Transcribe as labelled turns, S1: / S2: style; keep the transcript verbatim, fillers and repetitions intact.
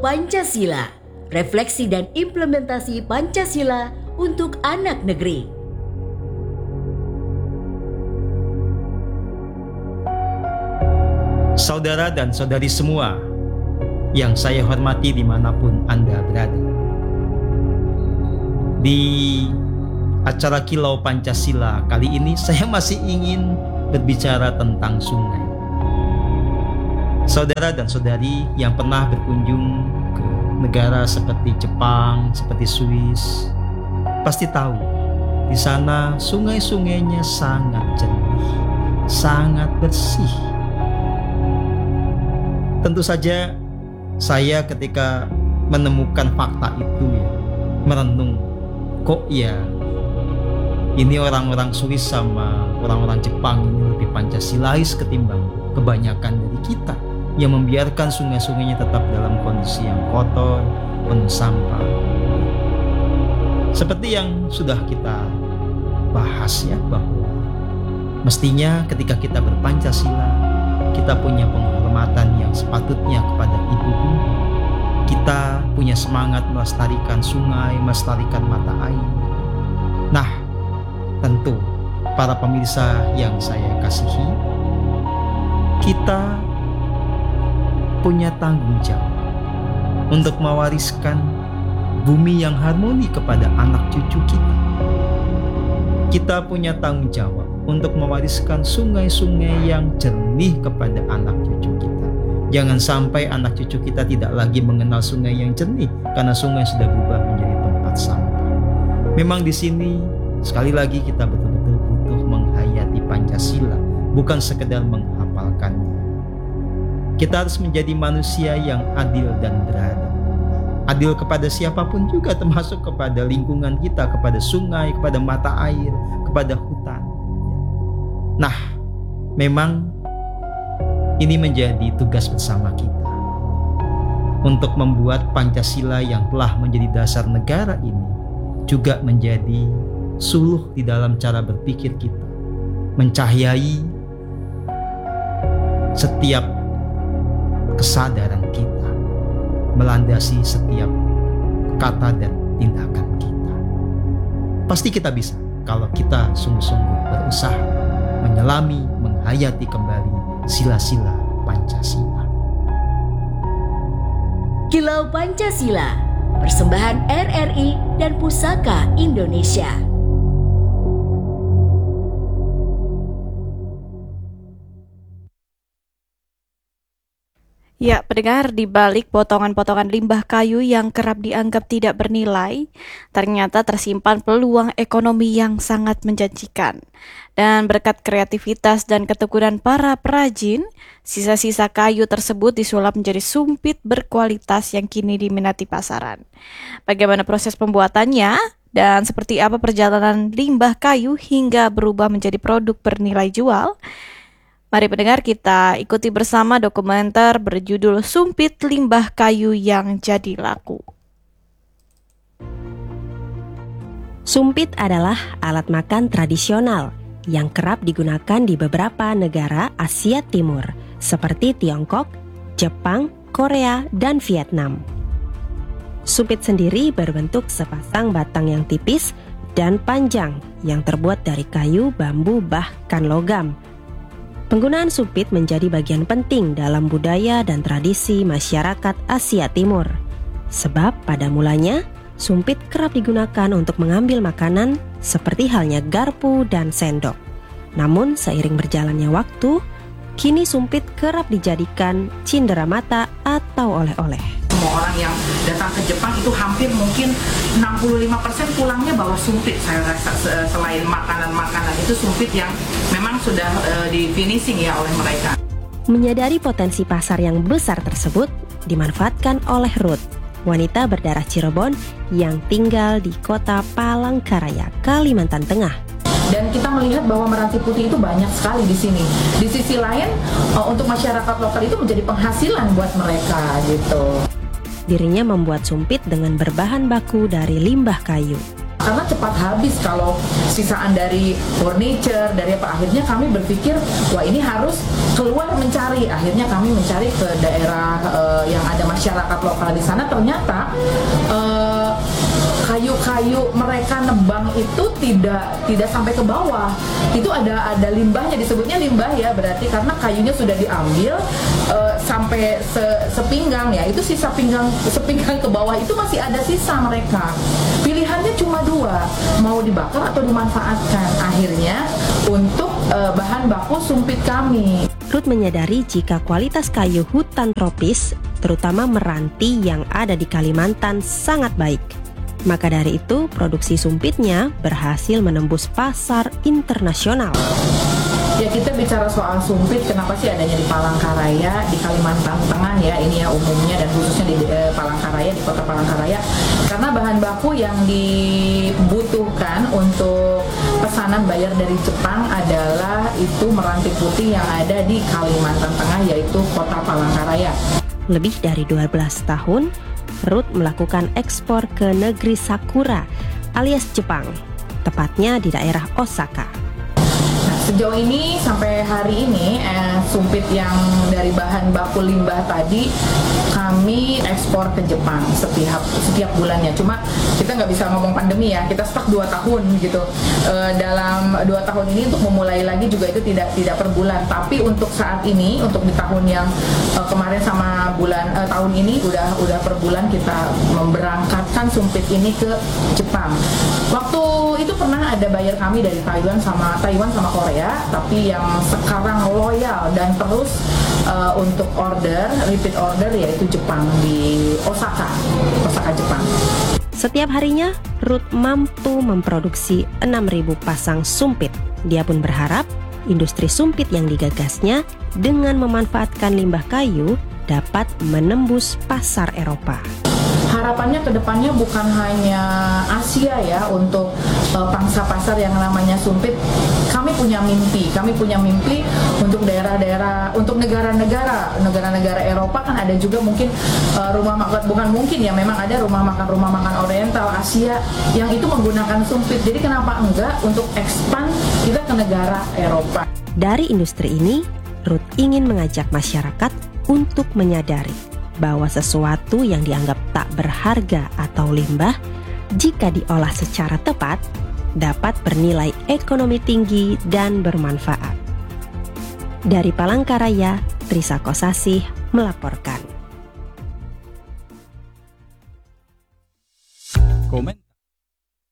S1: Pancasila, refleksi dan implementasi Pancasila untuk anak negeri.
S2: Saudara dan saudari semua yang saya hormati dimanapun Anda berada, di acara Kilau Pancasila kali ini saya masih ingin berbicara tentang sungai. Saudara dan saudari yang pernah berkunjung ke negara seperti Jepang, seperti Swiss, pasti tahu di sana sungai-sungainya sangat jernih, sangat bersih. Tentu saja saya ketika menemukan fakta itu ya, merenung, kok ya ini orang-orang Swiss sama orang-orang Jepang ini lebih Pancasilais ketimbang kebanyakan dari kita yang membiarkan sungai-sungainya tetap dalam kondisi yang kotor, penuh sampah. Seperti yang sudah kita bahas ya, bahwa mestinya ketika kita berpancasila, kita punya penghormatan yang sepatutnya kepada ibu bumi. Kita punya semangat melestarikan sungai, melestarikan mata air. Nah, tentu para pemirsa yang saya kasihi, kita punya tanggung jawab untuk mewariskan bumi yang harmoni kepada anak cucu kita. Kita punya tanggung jawab untuk mewariskan sungai-sungai yang jernih kepada anak cucu kita. Jangan sampai anak cucu kita tidak lagi mengenal sungai yang jernih karena sungai sudah berubah menjadi tempat sampah. Memang di sini sekali lagi kita betul-betul butuh menghayati Pancasila, bukan sekedar menghafalkannya. Kita harus menjadi manusia yang adil dan beradab. Adil kepada siapapun juga, termasuk kepada lingkungan kita, kepada sungai, kepada mata air, kepada hutan. Nah, memang ini menjadi tugas bersama kita untuk membuat Pancasila yang telah menjadi dasar negara ini juga menjadi suluh di dalam cara berpikir kita, mencahayai setiap kesadaran kita, melandasi setiap kata dan tindakan kita. Pasti kita bisa kalau kita sungguh-sungguh berusaha menyelami, menghayati kembali sila-sila Pancasila.
S1: Kilau Pancasila, persembahan R R I dan Pusaka Indonesia.
S3: Ya, pendengar, di balik potongan-potongan limbah kayu yang kerap dianggap tidak bernilai, ternyata tersimpan peluang ekonomi yang sangat menjanjikan. Dan berkat kreativitas dan ketekunan para perajin, sisa-sisa kayu tersebut disulap menjadi sumpit berkualitas yang kini diminati pasaran. Bagaimana proses pembuatannya? Dan seperti apa perjalanan limbah kayu hingga berubah menjadi produk bernilai jual? Mari pendengar, kita ikuti bersama dokumenter berjudul Sumpit Limbah Kayu yang Jadi Laku.
S4: Sumpit adalah alat makan tradisional yang kerap digunakan di beberapa negara Asia Timur seperti Tiongkok, Jepang, Korea, dan Vietnam. Sumpit sendiri berbentuk sepasang batang yang tipis dan panjang yang terbuat dari kayu, bambu, bahkan logam. Penggunaan sumpit menjadi bagian penting dalam budaya dan tradisi masyarakat Asia Timur. Sebab pada mulanya, sumpit kerap digunakan untuk mengambil makanan seperti halnya garpu dan sendok. Namun seiring berjalannya waktu, kini sumpit kerap dijadikan cindera mata atau oleh-oleh.
S5: Semua orang yang datang ke Jepang itu hampir mungkin enam puluh lima persen pulangnya bawa sumpit. Saya rasa selain makanan-makanan itu sumpit yang memang sudah uh, di finishing ya oleh mereka.
S4: Menyadari potensi pasar yang besar tersebut dimanfaatkan oleh Ruth, wanita berdarah Cirebon yang tinggal di kota Palangkaraya, Kalimantan Tengah.
S5: Dan kita melihat bahwa Meranti Putih itu banyak sekali di sini. Di sisi lain, uh, untuk masyarakat lokal itu menjadi penghasilan buat mereka gitu.
S4: Dirinya membuat sumpit dengan berbahan baku dari limbah kayu.
S5: Karena cepat habis kalau sisaan dari furniture, dari apa, akhirnya kami berpikir, wah ini harus keluar mencari. Akhirnya kami mencari ke daerah uh, yang ada masyarakat lokal di sana, ternyata uh, kayu-kayu mereka nebang itu tidak tidak sampai ke bawah. Itu ada ada limbahnya, disebutnya limbah ya, berarti karena kayunya sudah diambil uh, sampai se, sepinggang ya, itu sisa pinggang sepinggang ke bawah itu masih ada sisa mereka. Pilihannya cuma dua, mau dibakar atau dimanfaatkan. Akhirnya untuk uh, bahan baku sumpit kami.
S4: Ruth menyadari jika kualitas kayu hutan tropis, terutama meranti yang ada di Kalimantan, sangat baik. Maka dari itu, produksi sumpitnya berhasil menembus pasar internasional.
S5: Ya, kita bicara soal sumpit, kenapa sih adanya di Palangkaraya, di Kalimantan Tengah ya, ini ya umumnya dan khususnya di eh, Palangkaraya, di kota Palangkaraya. Karena bahan baku yang dibutuhkan untuk pesanan bayar dari Jepang adalah itu meranti putih yang ada di Kalimantan Tengah, yaitu kota Palangkaraya.
S4: Lebih dari dua belas tahun, Ruth melakukan ekspor ke negeri Sakura alias Jepang, tepatnya di daerah Osaka.
S5: Nah, sejauh ini sampai hari ini eh, sumpit yang dari bahan baku limbah tadi kami ekspor ke Jepang setiap setiap bulannya. Cuma kita nggak bisa ngomong pandemi ya, kita stuck dua tahun gitu. E, dalam dua tahun ini untuk memulai lagi juga itu tidak tidak per bulan. Tapi untuk saat ini, untuk di tahun yang e, kemarin sama bulan e, tahun ini udah udah per bulan kita memberangkatkan sumpit ini ke Jepang. Waktu itu pernah ada buyer kami dari Taiwan sama Taiwan sama Korea, tapi yang sekarang loyal dan terus uh, untuk order, repeat order yaitu Jepang di Osaka, Osaka Jepang.
S4: Setiap harinya, Ruth mampu memproduksi enam ribu pasang sumpit. Dia pun berharap industri sumpit yang digagasnya dengan memanfaatkan limbah kayu dapat menembus pasar Eropa.
S5: Harapannya ke depannya bukan hanya Asia ya untuk uh, pangsa pasar yang namanya sumpit. Kami punya mimpi, kami punya mimpi untuk daerah-daerah, untuk negara-negara, negara-negara Eropa kan ada juga mungkin uh, rumah makan, bukan mungkin ya, memang ada rumah makan rumah makan Oriental Asia yang itu menggunakan sumpit. Jadi kenapa enggak untuk expand kita ke negara Eropa?
S4: Dari industri ini, Ruth ingin mengajak masyarakat untuk menyadari bahwa sesuatu yang dianggap tak berharga atau limbah, jika diolah secara tepat, dapat bernilai ekonomi tinggi dan bermanfaat. Dari Palangkaraya, Trisa Kosasih melaporkan.
S6: Komen